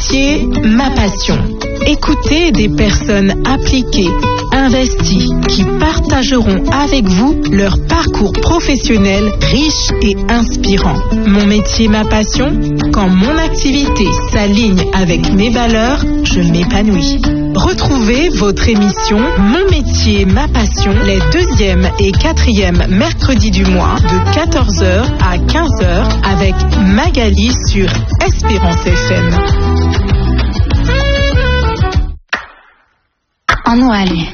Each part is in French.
métier, ma passion. Écoutez des personnes appliquées, investies, qui partageront avec vous leur parcours professionnel riche et inspirant. Mon métier, ma passion, quand mon activité s'aligne avec mes valeurs, je m'épanouis. Retrouvez votre émission Mon métier, ma passion les 2e et 4e mercredis du mois de 14h à 15h avec Magali sur Espérance FM. En nous aller.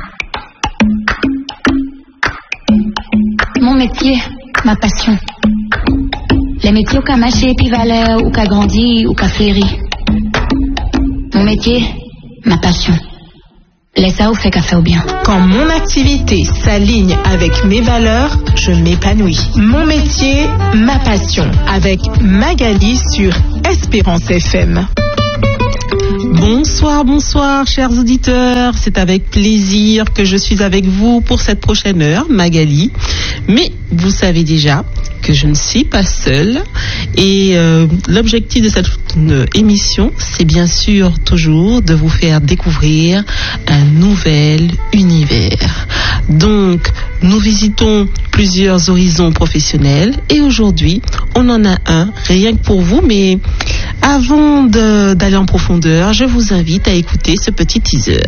Mon métier, ma passion. Les métiers ou qu'a marché, puis valeur, ou qu'a grandi, ou qu'a fléri. Mon métier, ma passion. Laisse ça ou fait qu'à faire bien. Quand mon activité s'aligne avec mes valeurs, je m'épanouis. Mon métier, ma passion. Avec Magali sur Espérance FM. Bonsoir, bonsoir, chers auditeurs. C'est avec plaisir que je suis avec vous pour cette prochaine heure, Magali. Mais vous savez déjà que je ne suis pas seule. Et l'objectif de cette émission, c'est bien sûr toujours de vous faire découvrir un nouvel univers. Donc, nous visitons plusieurs horizons professionnels. Et aujourd'hui, on en a un, rien que pour vous. Mais avant d'aller en profondeur, je vous invite à écouter ce petit teaser.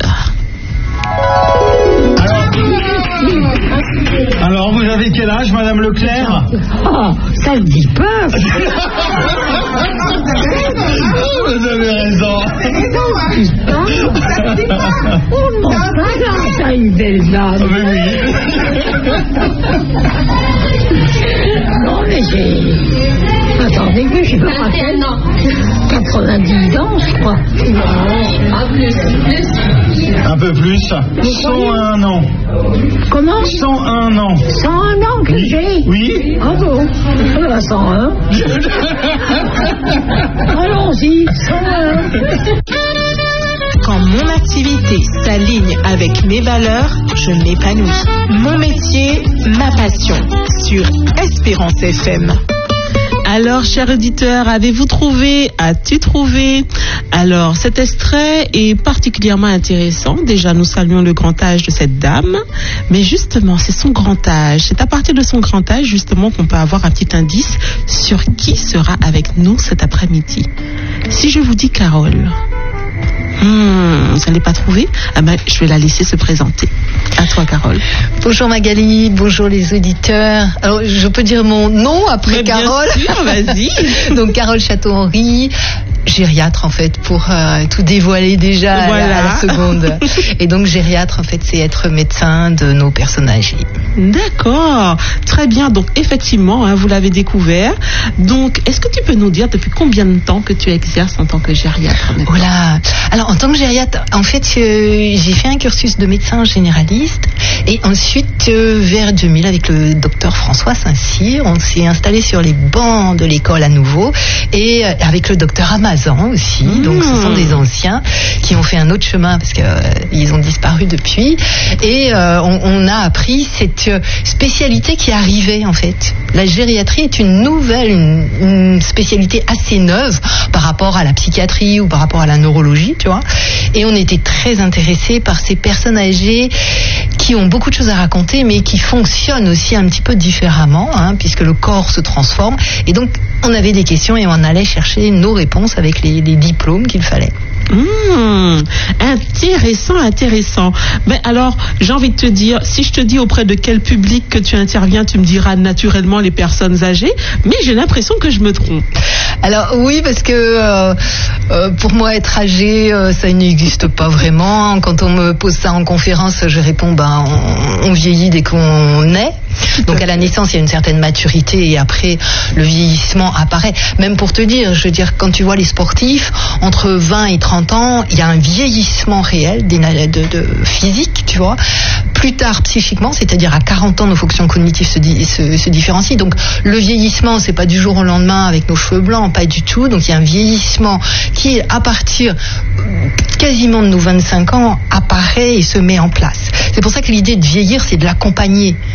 Alors, vous avez quel âge, Madame Leclerc? Oh, ça le dit pas. Vous avez raison. Oh, t'as une belle dame. Mais oui. Non, mais j'ai... Attendez, mais je peux pas faire 90 ans, je crois. Un peu plus. 101 ans. Comment? 101 ans. 101 ans que j'ai? Oui. Ah bon? 101. Allons-y, 101. Quand mon activité s'aligne avec mes valeurs, je m'épanouis. Mon métier, ma passion. Sur Espérance FM. Alors, chers auditeurs, avez-vous trouvé? As-tu trouvé? Alors, cet extrait est particulièrement intéressant. Déjà, nous saluons le grand âge de cette dame. Mais justement, c'est son grand âge. C'est à partir de son grand âge, justement, qu'on peut avoir un petit indice sur qui sera avec nous cet après-midi. Si je vous dis Carole, vous n'allez pas trouver? Ah ben, je vais la laisser se présenter. À toi, Carole. Bonjour Magali, bonjour les auditeurs. Alors, je peux dire mon nom après mais Carole? Bien sûr, vas-y. Donc, Carole Château-Henry, gériatre en fait, pour tout dévoiler déjà voilà. à la seconde. Et donc, gériatre en fait, c'est être médecin de nos personnes âgées. D'accord, très bien. Donc, effectivement, vous l'avez découvert. Donc, est-ce que tu peux nous dire depuis combien de temps que tu exerces en tant que gériatre? Oh là. Alors, en tant que gériatre, en fait, j'ai fait un cursus de médecin généraliste et ensuite, vers 2000, avec le docteur François Saint-Cyr, on s'est installé sur les bancs de l'école à nouveau et avec le docteur Amazan aussi. Donc, ce sont des anciens qui ont fait un autre chemin parce qu'ils ont disparu depuis. Et on a appris cette spécialité qui arrivait, en fait. La gériatrie est une nouvelle, une spécialité assez neuve par rapport à la psychiatrie ou par rapport à la neurologie, tu vois. Et on était très intéressés par ces personnes âgées qui ont beaucoup de choses à raconter, mais qui fonctionnent aussi un petit peu différemment, puisque le corps se transforme. Et donc, on avait des questions et on allait chercher nos réponses avec les diplômes qu'il fallait. Intéressant. Mais alors, j'ai envie de te dire, si je te dis auprès de quel public que tu interviens, tu me diras naturellement les personnes âgées, mais j'ai l'impression que je me trompe. Alors oui, parce que pour moi, être âgé, ça n'existe pas vraiment. Quand on me pose ça en conférence, je réponds, on vieillit dès qu'on naît. Donc à la naissance, il y a une certaine maturité et après, le vieillissement apparaît. Même pour te dire, je veux dire, quand tu vois les sportifs, entre 20 et 30 ans, il y a un vieillissement réel de physique, tu vois. Plus tard, psychiquement, c'est-à-dire à 40 ans, nos fonctions cognitives se différencient. Donc le vieillissement, c'est pas du jour au lendemain avec nos cheveux blancs, pas du tout. Donc il y a un vieillissement qui, à partir quasiment de nos 25 ans, apparaît et se met en place. C'est pour ça que l'idée de vieillir, c'est de l'accompagner. C'est pas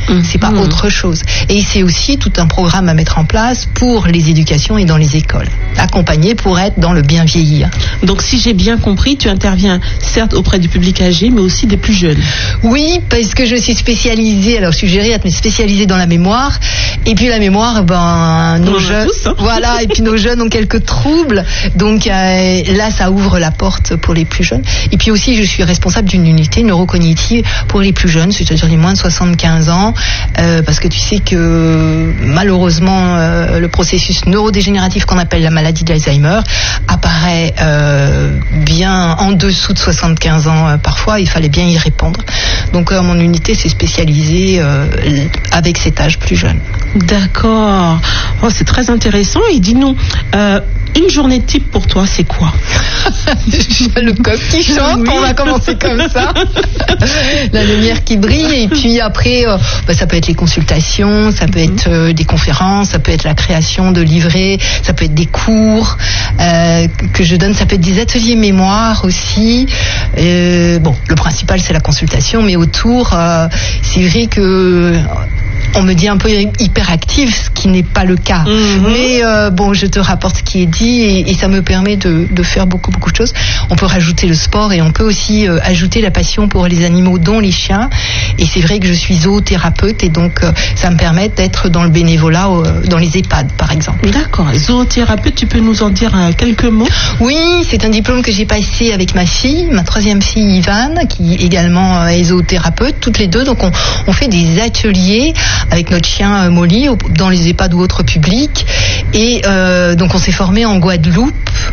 pas autre chose. Et c'est aussi tout un programme à mettre en place pour les éducations et dans les écoles, accompagner pour être dans le bien vieillir. Donc si j'ai bien compris, tu interviens certes auprès du public âgé, mais aussi des plus jeunes. Oui, parce que je suis spécialisée, alors je suis gériatre, mais spécialisée dans la mémoire. Et puis la mémoire, nos jeunes, tous, hein. voilà, et puis nos jeunes ont quelques troubles. Donc là, ça ouvre la porte pour les plus jeunes. Et puis aussi, je suis responsable d'une unité neurocognitive pour les plus jeunes, c'est-à-dire les moins de 75 ans, parce que tu sais que malheureusement, le processus neurodégénératif qu'on appelle la maladie d'Alzheimer apparaît bien en dessous de 75 ans parfois. Il fallait bien y répondre. Donc mon unité s'est spécialisée avec cet âge plus jeune. D'accord. Oh, c'est très intéressant. Et dis-nous, une journée type pour toi, c'est quoi? Le coq qui chante, oui. On va commencer comme ça. La lumière qui brille, et puis après, ça peut être les consultations, ça peut être des conférences, ça peut être la création de livrets, ça peut être des cours que je donne, ça peut être des ateliers mémoire aussi. Le principal, c'est la consultation, mais autour, c'est vrai que on me dit un peu hyperactive, ce qui n'est pas le cas. Mais je te rapporte ce qui est dit et ça me permet de faire beaucoup de choses. On peut rajouter le sport et on peut aussi ajouter la passion pour les animaux, dont les chiens. Et c'est vrai que je suis zoothérapeute et donc ça me permet d'être dans le bénévolat dans les EHPAD, par exemple. D'accord. Zoothérapeute, tu peux nous en dire quelques mots? Oui, c'est un diplôme que j'ai passé avec ma fille, ma troisième fille Yvonne, qui également est zoothérapeute, toutes les deux. Donc on fait des ateliers avec notre chien Molly dans les EHPAD ou autres publics. Et donc on s'est formé en Guadeloupe.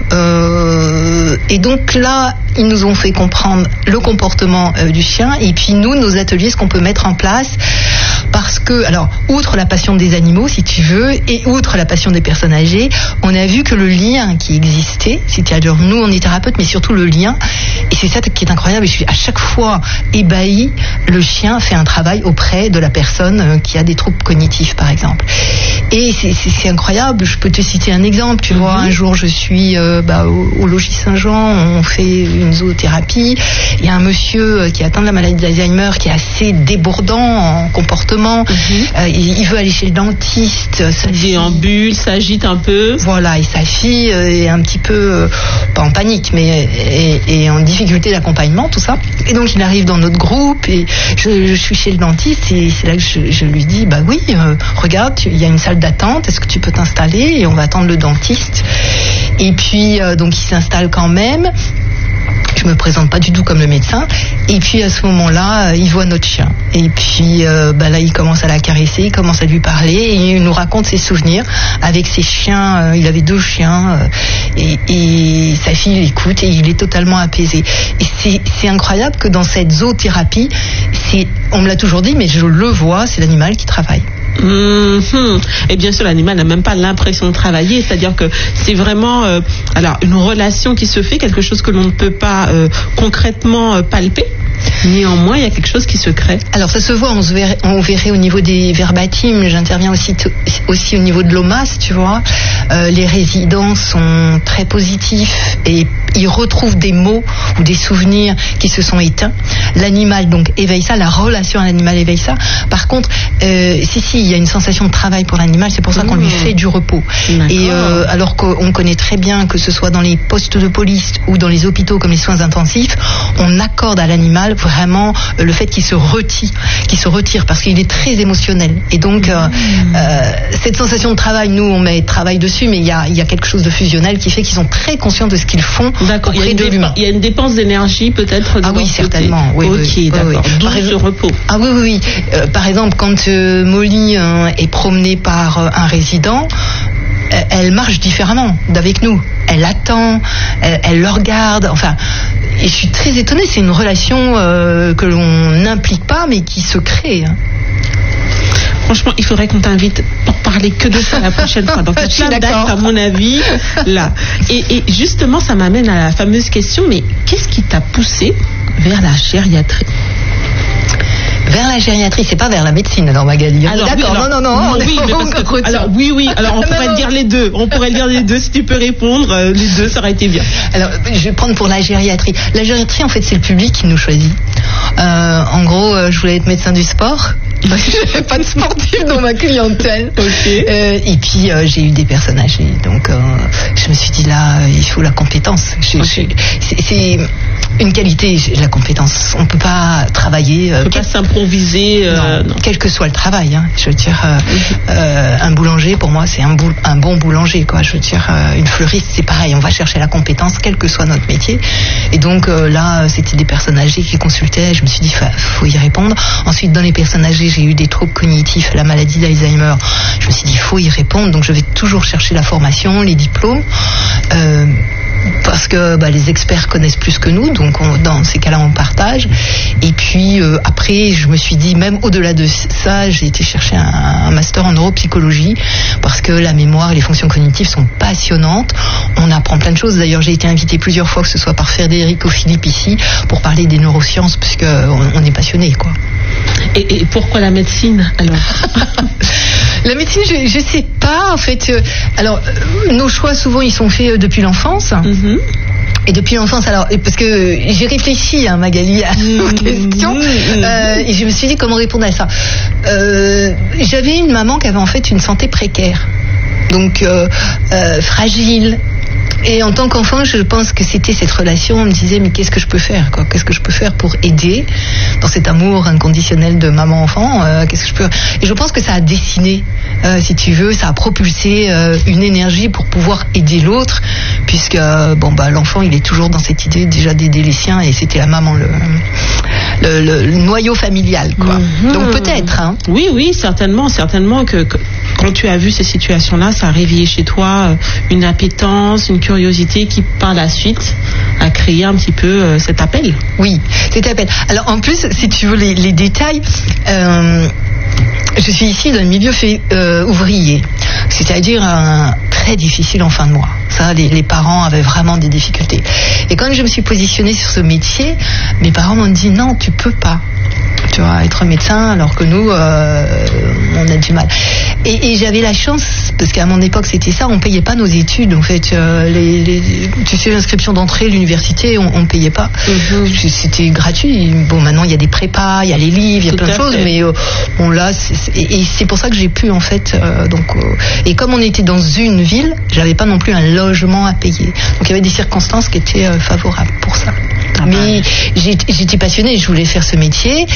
Et donc là, ils nous ont fait comprendre le comportement du chien. Et puis nous, nos ateliers, ce qu'on peut mettre en place. Parce que, alors, outre la passion des animaux, si tu veux, et outre la passion des personnes âgées, on a vu que le lien qui existait, c'est-à-dire nous, on est thérapeutes, mais surtout le lien, et c'est ça qui est incroyable, et je suis à chaque fois ébahie, le chien fait un travail auprès de la personne qui a des troubles cognitifs, par exemple. Et c'est incroyable, je peux te citer un exemple, tu vois, un jour je suis au Logis Saint-Jean, on fait une zoothérapie, il y a un monsieur qui est atteint de la maladie d'Alzheimer qui est assez débordant en comportement. Il veut aller chez le dentiste. Déambule, s'agite un peu. Voilà, et sa fille est un petit peu, pas en panique, mais est en difficulté d'accompagnement, tout ça. Et donc il arrive dans notre groupe et je suis chez le dentiste et c'est là que je lui dis, regarde, il y a une salle d'attente, est-ce que tu peux t'installer? Et on va attendre le dentiste. Et puis, donc il s'installe quand même. Je me présente pas du tout comme le médecin. Et puis à ce moment-là, il voit notre chien. Et puis là, il commence à la caresser, il commence à lui parler et il nous raconte ses souvenirs avec ses chiens. Il avait 2 chiens et sa fille l'écoute et il est totalement apaisé. Et c'est incroyable que dans cette zoothérapie, on me l'a toujours dit, mais je le vois, c'est l'animal qui travaille. Et bien sûr, l'animal n'a même pas l'impression de travailler, c'est-à-dire que c'est vraiment une relation qui se fait, quelque chose que l'on ne peut pas concrètement palper. Néanmoins, il y a quelque chose qui se crée. Alors ça se voit, on verrait au niveau des verbatims, j'interviens aussi au niveau de l'OMAS, tu vois. Les résidents sont très positifs et ils retrouvent des mots ou des souvenirs qui se sont éteints. L'animal donc éveille ça, la relation à l'animal éveille ça. Par contre, il y a une sensation de travail pour l'animal, c'est pour ça qu'on lui fait du repos. Et alors qu'on connaît très bien que ce soit dans les postes de police ou dans les hôpitaux comme les soins intensifs, on accorde à l'animal vraiment le fait qu'il se retire parce qu'il est très émotionnel. Et donc cette sensation de travail, nous on met travail dessus, mais il y a quelque chose de fusionnel qui fait qu'ils sont très conscients de ce qu'ils font auprès de l'humain. Il y a une dépense d'énergie peut-être. Ah oui, certainement. Oui, d'accord. D'où ce repos. Ah oui. Par exemple, quand Molly est promenée par un résident, elle marche différemment d'avec nous. Elle attend, elle le regarde. Enfin, et je suis très étonnée. C'est une relation que l'on n'implique pas, mais qui se crée. Franchement, il faudrait qu'on t'invite pour parler que de ça la prochaine fois. Donc, il y a plein d'actes, à mon avis, là. Et justement, ça m'amène à la fameuse question, mais qu'est-ce qui t'a poussé vers la gériatrie? Vers la gériatrie, c'est pas vers la médecine, alors Magali. Alors, d'accord, oui, non. Oui, alors on pourrait dire les deux. On pourrait dire les deux, si tu peux répondre, les deux, ça aurait été bien. Alors, je vais prendre pour la gériatrie. La gériatrie, en fait, c'est le public qui nous choisit. En gros, je voulais être médecin du sport. J'avais pas de sportifs dans ma clientèle. Ok. Et puis j'ai eu des personnes âgées. Donc je me suis dit là, il faut la compétence. C'est une qualité, la compétence. On peut pas travailler. On peut pas s'improviser. Non, quel que soit le travail. Hein. Je veux dire, un boulanger pour moi c'est un bon boulanger, quoi. Je veux dire, une fleuriste c'est pareil. On va chercher la compétence, quel que soit notre métier. Et donc là, c'était des personnes âgées qui consultaient. Je me suis dit, faut y répondre. Ensuite, dans les personnes âgées, j'ai eu des troubles cognitifs, la maladie d'Alzheimer. Je me suis dit, il faut y répondre. Donc, je vais toujours chercher la formation, les diplômes. Parce que les experts connaissent plus que nous, donc dans ces cas-là on partage. Et puis après je me suis dit, même au-delà de ça, j'ai été chercher un master en neuropsychologie parce que la mémoire et les fonctions cognitives sont passionnantes. On apprend plein de choses. D'ailleurs j'ai été invitée plusieurs fois, que ce soit par Frédéric ou Philippe ici, pour parler des neurosciences, parce qu'on est passionnés, quoi. Et pourquoi la médecine alors? La médecine, je sais pas en fait. Alors nos choix souvent ils sont faits depuis l'enfance. Mm-hmm. Et depuis l'enfance, alors, parce que j'ai réfléchi, Magali, à vos questions, et je me suis dit comment répondre à ça. J'avais une maman qui avait en fait une santé précaire, donc fragile. Et en tant qu'enfant, je pense que c'était cette relation. On me disait, mais qu'est-ce que je peux faire, quoi? Qu'est-ce que je peux faire pour aider dans cet amour inconditionnel de maman-enfant? Qu'est-ce que je peux... Et je pense que ça a dessiné, si tu veux, ça a propulsé une énergie pour pouvoir aider l'autre, puisque l'enfant, il est toujours dans cette idée déjà d'aider les siens, et c'était la maman, le noyau familial, quoi. Mm-hmm. Donc peut-être. Hein. Oui, certainement que quand tu as vu ces situations-là, ça a réveillé chez toi une appétence, une curiosité qui, par la suite, a créé un petit peu cet appel. Oui, cet appel. Alors, en plus, si tu veux les détails, je suis ici dans le milieu ouvrier, c'est-à-dire très difficile en fin de mois. Ça, les parents avaient vraiment des difficultés. Et quand je me suis positionnée sur ce métier, mes parents m'ont dit, non, tu peux pas. Tu vois, être médecin, alors que nous, on a du mal. Et j'avais la chance, parce qu'à mon époque, c'était ça, on payait pas nos études. En fait, tu sais, l'inscription d'entrée, l'université, on payait pas. Mm-hmm. C'était gratuit. Bon, maintenant, il y a des prépas, il y a les livres, il y a plein de choses, mais là, et c'est pour ça que j'ai pu, en fait, et comme on était dans une ville, j'avais pas non plus un logement à payer. Donc, il y avait des circonstances qui étaient favorables pour ça. Mais j'étais passionnée, je voulais faire ce métier.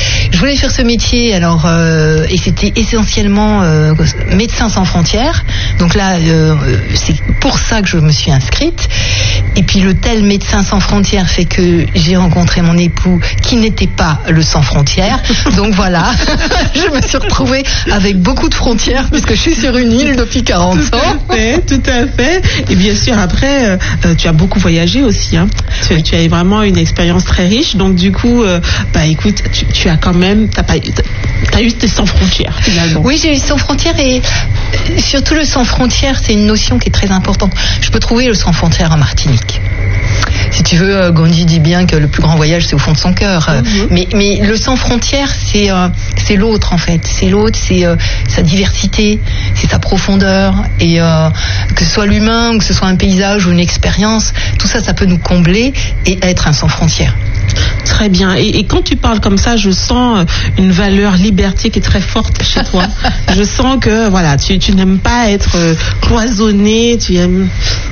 Alors, et c'était essentiellement Médecins sans frontières. Donc là, c'est pour ça que je me suis inscrite. Et puis le tel Médecins sans frontières fait que j'ai rencontré mon époux qui n'était pas le sans frontières. Donc voilà, je me suis retrouvée avec beaucoup de frontières puisque je suis sur une île depuis 40 ans. Tout à fait. Et bien sûr, après, tu as beaucoup voyagé aussi. Hein. Tu as vraiment une expérience très riche. Donc du coup, écoute, tu as quand même, t'as eu tes sans frontières finalement. Oui, j'ai eu sans frontières, et surtout le sans frontières, c'est une notion qui est très importante. Je peux trouver le sans frontières en Martinique. Si tu veux, Gandhi dit bien que le plus grand voyage, c'est au fond de son cœur. Mm-hmm. Mais le sans frontières, c'est l'autre en fait. C'est l'autre, c'est sa diversité, c'est sa profondeur. Et que ce soit l'humain, ou que ce soit un paysage ou une expérience, tout ça, ça peut nous combler et être un sans frontières. Très bien. Et quand tu parles comme ça, je sens une valeur liberté qui est très forte chez toi. Je sens que voilà, tu n'aimes pas être cloisonné, tu aimes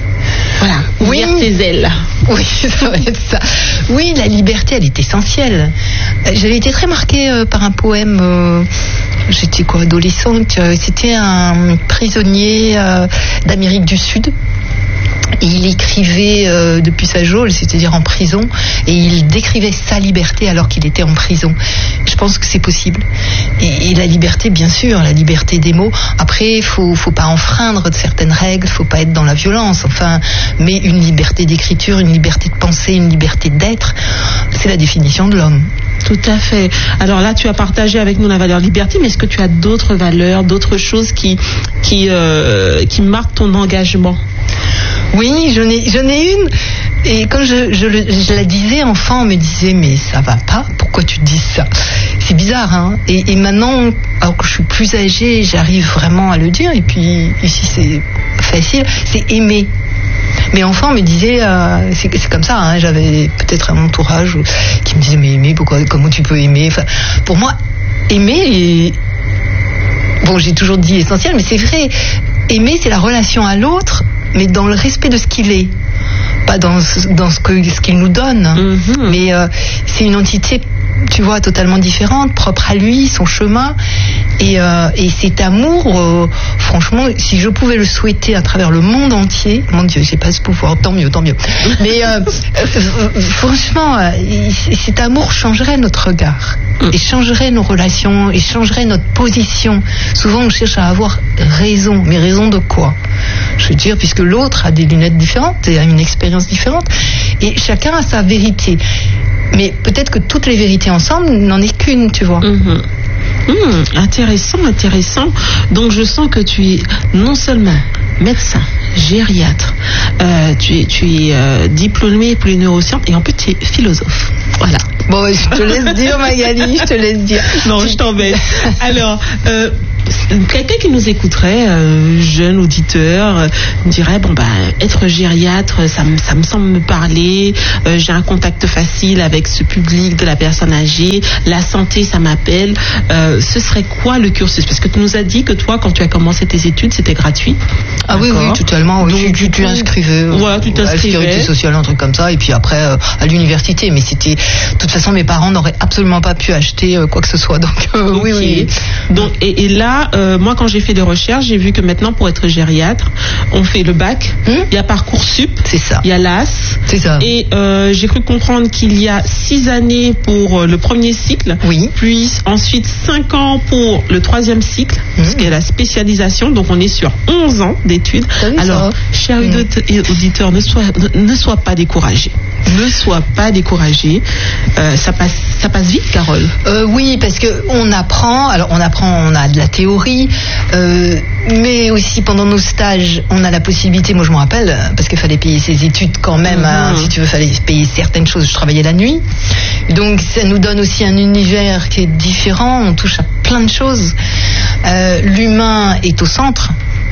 ouvrir tes ailes. Oui, ça va être ça. Oui, la liberté, elle est essentielle. J'avais été très marquée par un poème. J'étais adolescente. C'était un prisonnier d'Amérique du Sud. Et il écrivait depuis sa geôle, c'est-à-dire en prison, et il décrivait sa liberté alors qu'il était en prison. Je pense que c'est possible. Et la liberté, bien sûr, la liberté des mots. Après, faut pas enfreindre de certaines règles, faut pas être dans la violence. Enfin, mais une liberté d'écriture, une liberté de penser, une liberté d'être, c'est la définition de l'homme. Tout à fait. Alors là, tu as partagé avec nous la valeur liberté, mais est-ce que tu as d'autres valeurs, d'autres choses qui marquent ton engagement? Oui, j'en ai une. Et quand je la disais enfant, on me disait, mais ça va pas, pourquoi tu dis ça? C'est bizarre, hein. Et maintenant, alors que je suis plus âgée, j'arrive vraiment à le dire. Et puis ici, c'est facile, c'est aimer. Mais enfant, on me disait, c'est comme ça, hein. J'avais peut-être un entourage qui me disait, mais aimer, comment tu peux aimer? Enfin, pour moi, aimer, bon, j'ai toujours dit essentiel, mais c'est vrai. Aimer, c'est la relation à l'autre, mais dans le respect de ce qu'il est. Pas dans ce qu'il nous donne. Mais c'est une entité, tu vois, totalement différente, propre à lui, son chemin. Et cet amour, franchement, si je pouvais le souhaiter à travers le monde entier, mon Dieu, j'ai pas ce pouvoir, tant mieux. Mais franchement, cet amour changerait notre regard, et changerait nos relations, et changerait notre position. Souvent, on cherche à avoir raison, mais raison de quoi ? Je veux dire, puisque l'autre a des lunettes différentes et a une expérience différente, et chacun a sa vérité. Mais peut-être que toutes les vérités ensemble n'en est qu'une, tu vois. Intéressant. Donc je sens que tu es non seulement médecin, gériatre, tu es diplômé pour les neurosciences, et en plus tu es philosophe. Voilà. Bon, je te laisse dire, Magali, Non, je t'embête. Alors, quelqu'un qui nous écouterait, jeune auditeur, dirait être gériatre, ça me semble me parler, j'ai un contact facile avec ce public de la personne âgée, la santé, ça m'appelle. Ce serait quoi le cursus ? Parce que tu nous as dit que toi, quand tu as commencé tes études, c'était gratuit. Ah oui, totalement. Oui. Donc, tu t'inscrivais. Voilà, tu t'inscrivais. À la sécurité sociale, un truc comme ça, et puis après à l'université. Mais c'était, de toute façon, mes parents n'auraient absolument pas pu acheter quoi que ce soit. Donc oui. Donc et là, moi, quand j'ai fait des recherches, j'ai vu que maintenant, pour être gériatre, on fait le bac. Il y a Parcoursup. C'est ça. Il y a l'AS. C'est ça. Et j'ai cru comprendre qu'il y a 6 années pour le premier cycle. Oui. Puis ensuite 5 ans pour le 3e cycle, ce qui est la spécialisation. Donc on est sur 11 ans d'études. Alors, chers auditeurs, ne sois pas découragés. Ne sois pas découragé. Ça passe vite, Carole. Oui, parce que on apprend, on a de la théorie, mais aussi pendant nos stages, on a la possibilité, moi je me rappelle, parce qu'il fallait payer ses études quand même, si tu veux, fallait payer certaines choses, je travaillais la nuit. Donc ça nous donne aussi un univers qui est différent, on touche à plein de choses. L'humain est au centre.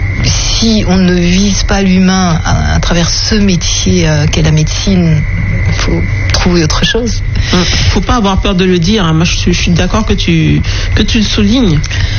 Si on ne vise pas l'humain à travers ce métier qu'est la médecine, il faut trouver autre chose. Faut pas avoir peur de le dire. Moi, je suis d'accord que tu le soulignes.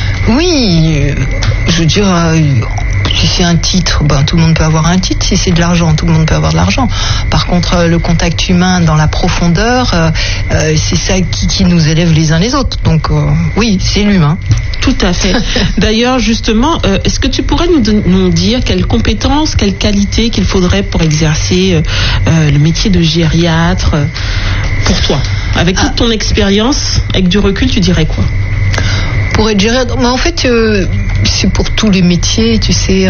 Oui, je veux dire, si c'est un titre, tout le monde peut avoir un titre. Si c'est de l'argent, tout le monde peut avoir de l'argent. Par contre, le contact humain dans la profondeur, c'est ça qui nous élève les uns les autres. Donc oui, c'est l'humain. Tout à fait. D'ailleurs, justement, est-ce que tu pourrais nous dire quelles compétences, quelles qualités qu'il faudrait pour exercer le métier de gériatre pour toi ? Avec toute ton expérience, avec du recul, tu dirais quoi ? Pour être gériatre, en fait, c'est pour tous les métiers, tu sais,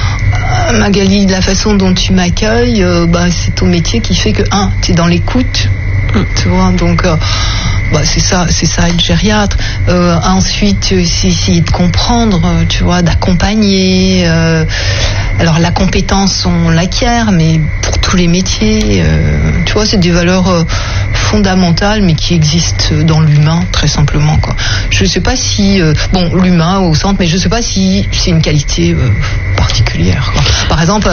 Magali, la façon dont tu m'accueilles, c'est ton métier qui fait que, tu es dans l'écoute, tu vois, donc... c'est ça être gériatre. Ensuite, c'est essayer de comprendre, tu vois, d'accompagner. Alors la compétence, on l'acquiert, mais pour tous les métiers, tu vois, c'est des valeurs fondamentales, mais qui existent dans l'humain, très simplement, quoi. Je sais pas si, l'humain au centre, mais je sais pas si c'est une qualité particulière, quoi. Par exemple,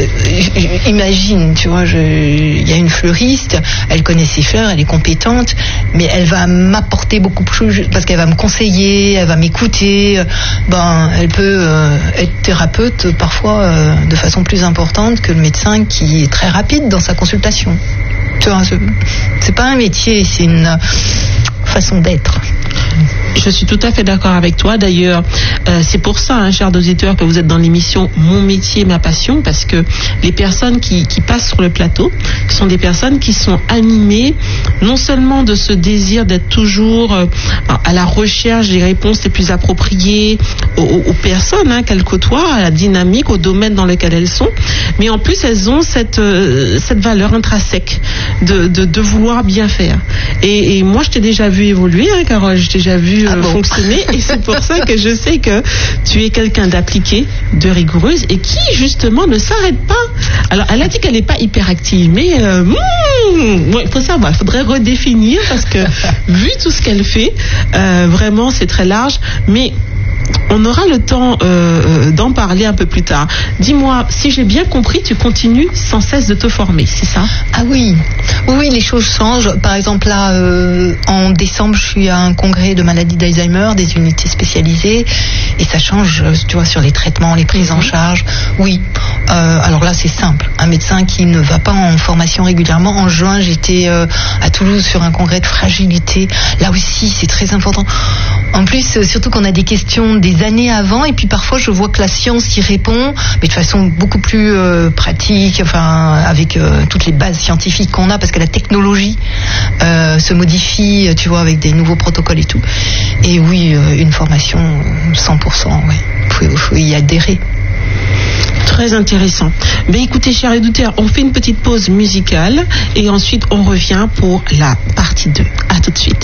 imagine, tu vois, il y a une fleuriste, elle connaît ses fleurs, elle est compétente, mais elle va m'apporter beaucoup plus parce qu'elle va me conseiller, elle va m'écouter. Elle peut être thérapeute parfois de façon plus importante que le médecin qui est très rapide dans sa consultation. Tu vois, c'est pas un métier, c'est une façon d'être. Je suis tout à fait d'accord avec toi. D'ailleurs, c'est pour ça, chers auditeurs, que vous êtes dans l'émission Mon métier, ma passion, parce que les personnes qui passent sur le plateau sont des personnes qui sont animées non seulement de ce désir d'être toujours à la recherche des réponses les plus appropriées aux personnes qu'elles côtoient, à la dynamique, au domaine dans lequel elles sont, mais en plus elles ont cette valeur intrinsèque de vouloir bien faire. Et moi, je t'ai déjà vu évoluer, Carole, je t'ai déjà vu fonctionner, et c'est pour ça que je sais que tu es quelqu'un d'appliqué, de rigoureuse, et qui justement ne s'arrête pas. Alors elle a dit qu'elle n'est pas hyperactive, mais il faut savoir, il faudrait redéfinir, parce que vu tout ce qu'elle fait, vraiment c'est très large. Mais On aura le temps d'en parler un peu plus tard. Dis-moi, si j'ai bien compris, tu continues sans cesse de te former, c'est ça? Ah oui, les choses changent. Par exemple, là, en décembre, je suis à un congrès de maladies d'Alzheimer, des unités spécialisées, et ça change, tu vois, sur les traitements, les prises en charge. Oui, alors là, c'est simple. Un médecin qui ne va pas en formation régulièrement. En juin, j'étais à Toulouse sur un congrès de fragilité. Là aussi, c'est très important. En plus, surtout qu'on a des questions des années avant, et puis parfois, je vois que la science y répond, mais de façon beaucoup plus pratique, enfin, avec toutes les bases scientifiques qu'on a, parce que la technologie se modifie, tu vois, avec des nouveaux protocoles et tout. Et oui, une formation 100%, ouais. Faut y adhérer. Très intéressant. Mais écoutez, chers auditeurs, on fait une petite pause musicale et ensuite on revient pour la partie 2. À tout de suite.